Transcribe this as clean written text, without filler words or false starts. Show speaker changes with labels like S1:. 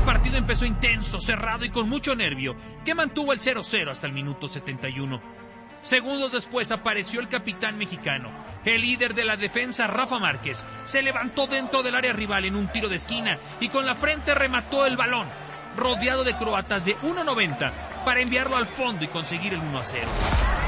S1: partido empezó intenso, cerrado y con mucho nervio, que mantuvo el 0-0 hasta el minuto 71. Segundos después apareció el capitán mexicano. El líder de la defensa, Rafa Márquez, se levantó dentro del área rival en un tiro de esquina y con la frente remató el balón, rodeado de croatas de 1.90, para enviarlo al fondo y conseguir el 1-0.